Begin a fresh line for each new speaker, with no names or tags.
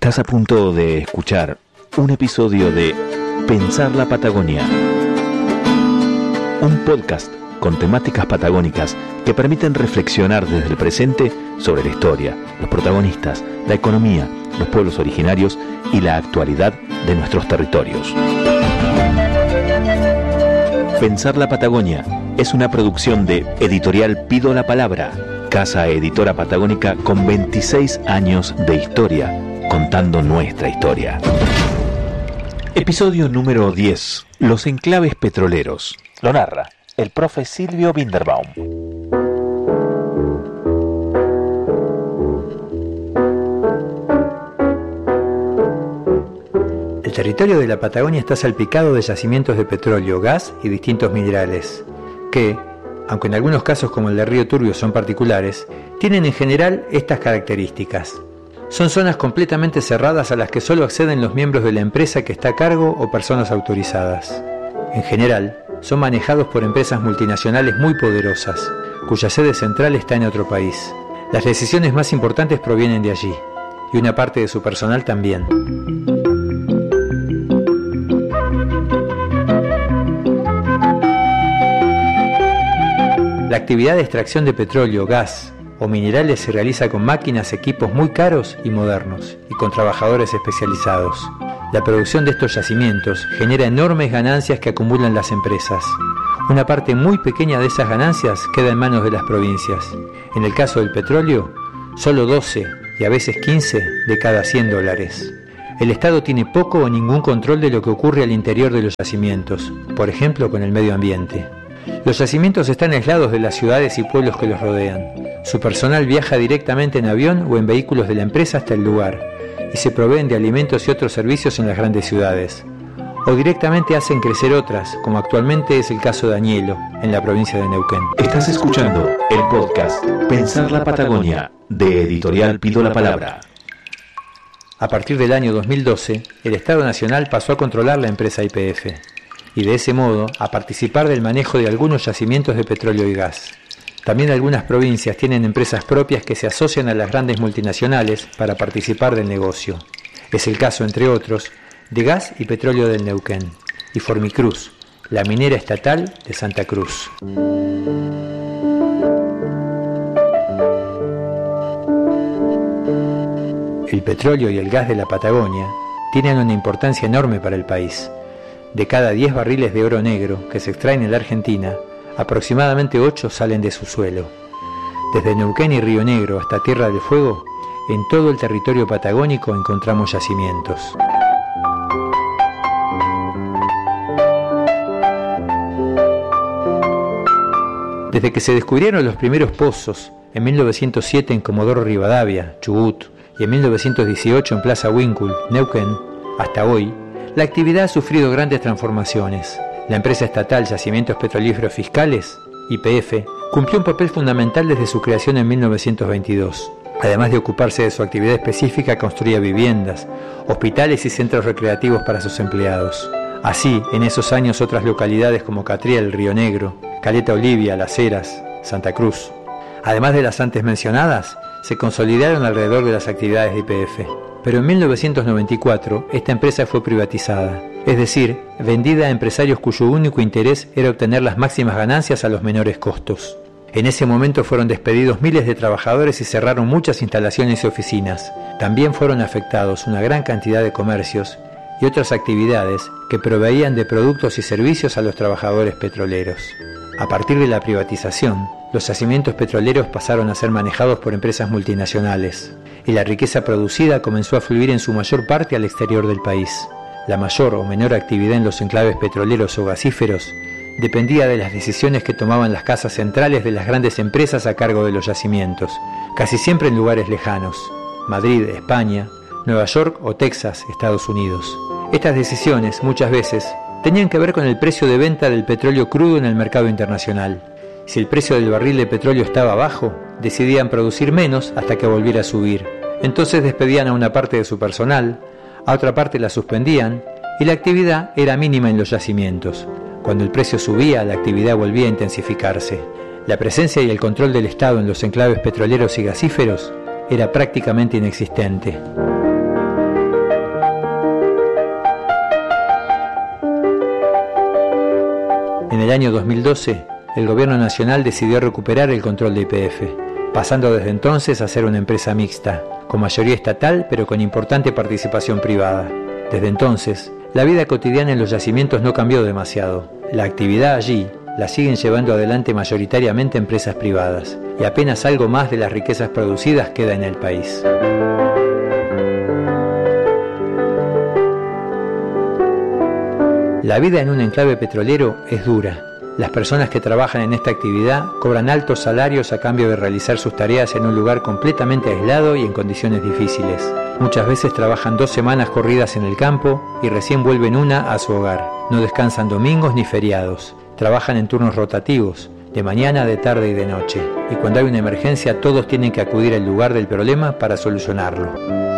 Estás a punto de escuchar un episodio de Pensar la Patagonia, un podcast con temáticas patagónicas que permiten reflexionar desde el presente sobre la historia, los protagonistas, la economía, los pueblos originarios y la actualidad de nuestros territorios. Pensar la Patagonia es una producción de Editorial Pido la Palabra, casa editora patagónica con 26 años de historia, contando nuestra historia. Episodio número 10. Los enclaves petroleros. Lo narra el profe Silvio Binderbaum.
El territorio de la Patagonia está salpicado de yacimientos de petróleo, gas y distintos minerales, que, aunque en algunos casos como el de Río Turbio son particulares, tienen en general estas características. Son zonas completamente cerradas a las que solo acceden los miembros de la empresa que está a cargo o personas autorizadas. En general, son manejados por empresas multinacionales muy poderosas, cuya sede central está en otro país. Las decisiones más importantes provienen de allí, y una parte de su personal también. La actividad de extracción de petróleo, gas o minerales se realiza con máquinas, equipos muy caros y modernos, y con trabajadores especializados. La producción de estos yacimientos genera enormes ganancias que acumulan las empresas. Una parte muy pequeña de esas ganancias queda en manos de las provincias. En el caso del petróleo, solo 12 y a veces 15 de cada $100. El Estado tiene poco o ningún control de lo que ocurre al interior de los yacimientos, por ejemplo con el medio ambiente. Los yacimientos están aislados de las ciudades y pueblos que los rodean. Su personal viaja directamente en avión o en vehículos de la empresa hasta el lugar y se proveen de alimentos y otros servicios en las grandes ciudades. O directamente hacen crecer otras, como actualmente es el caso de Añelo, en la provincia de Neuquén.
Estás escuchando el podcast Pensar la Patagonia, de Editorial Pido la Palabra.
A partir del año 2012, el Estado Nacional pasó a controlar la empresa YPF y de ese modo a participar del manejo de algunos yacimientos de petróleo y gas. También algunas provincias tienen empresas propias que se asocian a las grandes multinacionales para participar del negocio. Es el caso, entre otros, de Gas y Petróleo del Neuquén y Formicruz, la minera estatal de Santa Cruz. El petróleo y el gas de la Patagonia tienen una importancia enorme para el país. De cada 10 barriles de oro negro que se extraen en la Argentina, aproximadamente 8 salen de su suelo. Desde Neuquén y Río Negro hasta Tierra del Fuego, en todo el territorio patagónico encontramos yacimientos. Desde que se descubrieron los primeros pozos, en 1907 en Comodoro Rivadavia, Chubut, y en 1918 en Plaza Winkul, Neuquén, hasta hoy, la actividad ha sufrido grandes transformaciones. La empresa estatal Yacimientos Petrolíferos Fiscales, YPF, cumplió un papel fundamental desde su creación en 1922. Además de ocuparse de su actividad específica, construía viviendas, hospitales y centros recreativos para sus empleados. Así, en esos años otras localidades como Catriel, Río Negro, Caleta Olivia, Las Heras, Santa Cruz, además de las antes mencionadas, se consolidaron alrededor de las actividades de YPF. Pero en 1994 esta empresa fue privatizada, es decir, vendida a empresarios cuyo único interés era obtener las máximas ganancias a los menores costos. En ese momento fueron despedidos miles de trabajadores y cerraron muchas instalaciones y oficinas. También fueron afectados una gran cantidad de comercios y otras actividades que proveían de productos y servicios a los trabajadores petroleros. A partir de la privatización, los yacimientos petroleros pasaron a ser manejados por empresas multinacionales y la riqueza producida comenzó a fluir en su mayor parte al exterior del país. La mayor o menor actividad en los enclaves petroleros o gasíferos dependía de las decisiones que tomaban las casas centrales de las grandes empresas a cargo de los yacimientos, casi siempre en lugares lejanos, Madrid, España, Nueva York o Texas, Estados Unidos. Estas decisiones, muchas veces, tenían que ver con el precio de venta del petróleo crudo en el mercado internacional. Si el precio del barril de petróleo estaba bajo, decidían producir menos hasta que volviera a subir. Entonces despedían a una parte de su personal, a otra parte la suspendían y la actividad era mínima en los yacimientos. Cuando el precio subía, la actividad volvía a intensificarse. La presencia y el control del Estado en los enclaves petroleros y gasíferos era prácticamente inexistente. En el año 2012, el gobierno nacional decidió recuperar el control de YPF, pasando desde entonces a ser una empresa mixta, con mayoría estatal pero con importante participación privada. Desde entonces, la vida cotidiana en los yacimientos no cambió demasiado. La actividad allí la siguen llevando adelante mayoritariamente empresas privadas, y apenas algo más de las riquezas producidas queda en el país. La vida en un enclave petrolero es dura. Las personas que trabajan en esta actividad cobran altos salarios a cambio de realizar sus tareas en un lugar completamente aislado y en condiciones difíciles. Muchas veces trabajan 2 semanas corridas en el campo y recién vuelven una a su hogar. No descansan domingos ni feriados. Trabajan en turnos rotativos, de mañana, de tarde y de noche. Y cuando hay una emergencia, todos tienen que acudir al lugar del problema para solucionarlo.